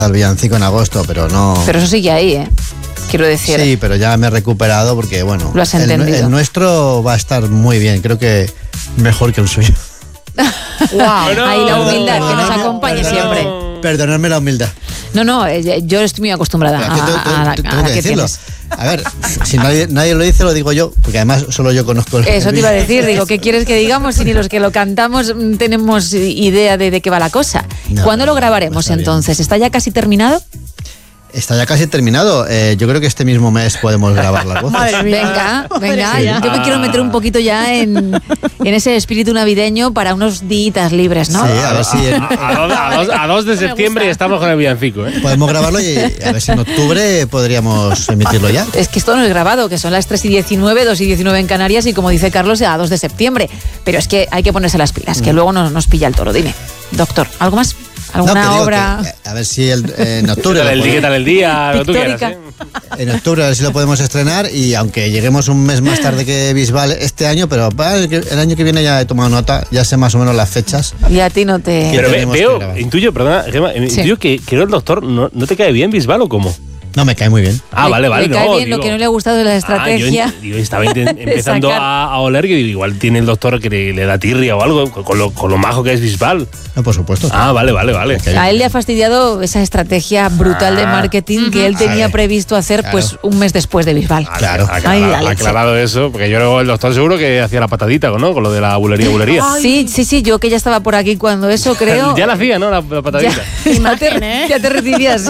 al villancico en agosto, pero no... Pero eso sigue ahí, quiero decir. Sí, pero ya me he recuperado porque, bueno, lo has entendido. El nuestro va a estar muy bien, creo que mejor que el suyo. Wow. Ahí la humildad que nos acompaña siempre. Perdonadme la humildad. No, yo estoy muy acostumbrada a la que tienes. A ver, si nadie lo dice, lo digo yo, porque además solo yo conozco el... Eso te iba a decir, digo, ¿qué quieres que digamos si ni los que lo cantamos tenemos idea de qué va la cosa? No, ¿cuándo lo grabaremos entonces? ¿Está ya casi terminado? Está ya casi terminado. Yo creo que este mismo mes podemos grabar las voces. Venga. Yo me quiero meter un poquito ya en ese espíritu navideño para unos días libres, ¿no? Sí, a ver si... A 2 de septiembre estamos con el villancico, Podemos grabarlo y a ver si en octubre podríamos emitirlo ya. Es que esto no es grabado, que son las 3:19, 2:19 en Canarias y como dice Carlos, a 2 de septiembre. Pero es que hay que ponerse las pilas, que luego nos pilla el toro. Dime, doctor, ¿algo más? ¿Alguna obra? A ver si en octubre... ¿Qué tal el día? Lo tú quieras, En octubre a ver si lo podemos estrenar y aunque lleguemos un mes más tarde que Bisbal este año, pero el año que viene ya he tomado nota, ya sé más o menos las fechas. Y a ti no te... Pero intuyo, perdona, Gemma, intuyo que el doctor no te cae bien Bisbal o cómo. No, me cae muy bien. Vale. Le cae bien, lo que no le ha gustado de la estrategia. Yo estaba empezando a oler que igual tiene el doctor que le da tirria o algo, con lo majo que es Bisbal. No, por supuesto. Vale. A él le ha fastidiado esa estrategia brutal de marketing que él tenía previsto hacer pues un mes después de Bisbal. Claro. Aclarado eso, porque yo luego el doctor seguro que hacía la patadita, ¿no? Con lo de la bulería. Sí, yo que ya estaba por aquí cuando eso, creo. Ya la hacía, ¿no? La patadita. Ya te recibías.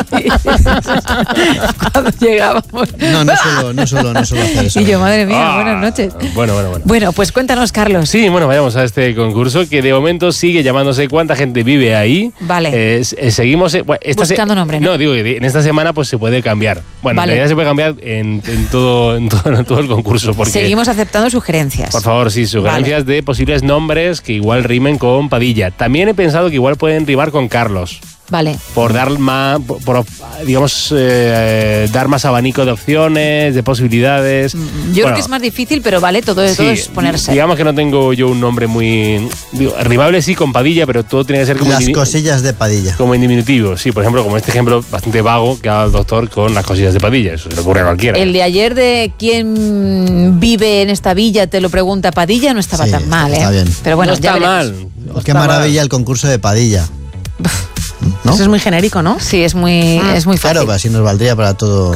Cuando llegábamos. No solo hacer eso. Y yo, madre mía, buenas noches. Bueno. Bueno, pues cuéntanos, Carlos. Sí, vayamos a este concurso que de momento sigue llamándose ¿Cuánta gente vive ahí? Vale. Seguimos buscando nombre, ¿no? No, digo que en esta semana pues se puede cambiar. Bueno, vale. En realidad se puede cambiar en todo el concurso. Porque, seguimos aceptando sugerencias. Por favor, sí, sugerencias de posibles nombres que igual rimen con Padilla. También he pensado que igual pueden rimar con Carlos. Vale. Por dar más, digamos, dar más abanico de opciones, de posibilidades. Yo creo que es más difícil, pero vale, todo es ponerse. Digamos que no tengo yo un nombre muy... rimable sí con Padilla, pero todo tiene que ser como... Las cosillas de Padilla. Como en diminutivo, sí. Por ejemplo, como este ejemplo bastante vago que haga el doctor con las cosillas de Padilla. Eso se le ocurre a cualquiera. El de ayer de quién vive en esta villa, te lo pregunta Padilla, no estaba tan mal, está bien. Pero bueno, no está mal. Qué maravilla el concurso de Padilla. ¿No? Eso es muy genérico, ¿no? Sí, es muy fácil. Claro, pero así nos valdría para todo.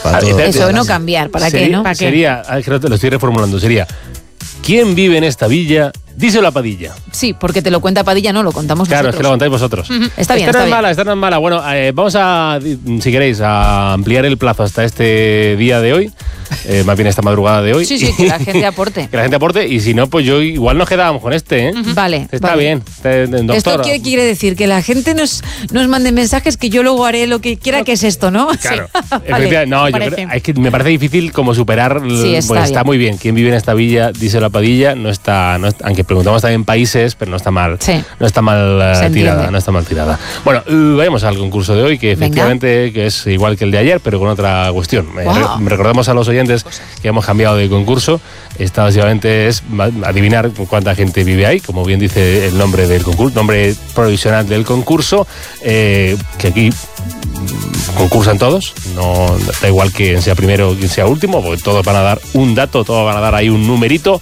Eso, no cambiar, ¿para qué, no? Sería, lo estoy reformulando, sería ¿quién vive en esta villa? Díselo a Padilla. Sí, porque te lo cuenta Padilla, no, lo contamos nosotros. Claro, es que lo contáis vosotros. Está bien. Esta no es mala. Bueno, vamos a, si queréis, a ampliar el plazo hasta este día de hoy. Más bien esta madrugada de hoy. Sí, que la gente aporte. Que la gente aporte, y si no, pues yo igual nos quedábamos con este, ¿eh? Vale. Está bien, doctor. ¿Esto qué quiere decir? Que la gente nos mande mensajes que yo luego haré lo que quiera, que es esto, ¿no? Claro. Vale, no, yo creo, es que me parece difícil como superar, está muy bien. ¿Quién vive en esta villa? Díselo a Padilla, no está, aunque preguntamos también países, pero no está mal. Sí. No está mal tirada. Bueno, vayamos al concurso de hoy, que efectivamente que es igual que el de ayer, pero con otra cuestión. Recordamos a los oyentes que hemos cambiado de concurso. Esta básicamente es adivinar cuánta gente vive ahí, como bien dice el nombre del concurso, nombre provisional del concurso, que aquí concursan todos, no da igual quién sea primero o quién sea último, porque todos van a dar un dato, todos van a dar ahí un numerito.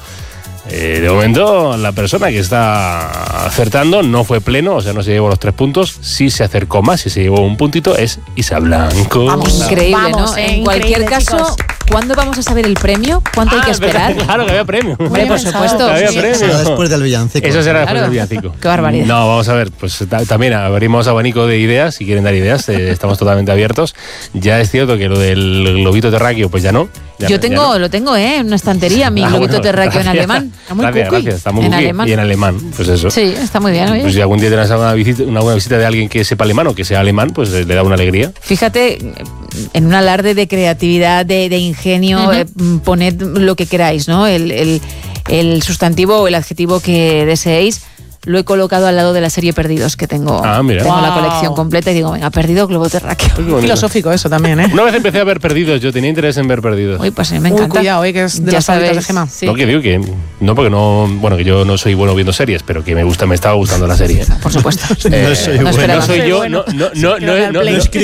De momento, la persona que está acertando no fue pleno, o sea, no se llevó los 3 puntos. Sí se acercó más, sí se llevó un puntito, es Isa Blanco. Increíble, ¿no? En cualquier caso, chicos, ¿cuándo vamos a saber el premio? ¿Cuánto hay que esperar? Claro que había premio. Hombre, por supuesto. Había premio. Será después del villancico. Eso será después del villancico. Qué barbaridad. No, vamos a ver, pues también abrimos abanico de ideas, si quieren dar ideas, estamos totalmente abiertos. Ya es cierto que lo del globito terráqueo, pues ya no. Lo tengo, en una estantería, mi globito terráqueo en alemán. Gracias, está muy bien. Y en alemán, pues eso. Sí, está muy bien. Pues si algún día tienes una buena visita de alguien que sepa alemán o que sea alemán, pues le da una alegría. Fíjate, en un alarde de creatividad, de ingenio, poned lo que queráis, ¿no? El sustantivo o el adjetivo que deseéis. Lo he colocado al lado de la serie Perdidos, que tengo. Mira. Tengo la colección completa y digo, venga, Perdido, globo terráqueo. Filosófico eso también, ¿eh? Una vez empecé a ver Perdidos, yo tenía interés en ver Perdidos. Uy, pues me encanta. Cuidado, que es de las favoritas de Gemma. Sí. No, que digo que no, porque no, bueno, que yo no soy bueno viendo series, pero que me estaba gustando la serie. Por supuesto. No soy bueno. No soy yo, no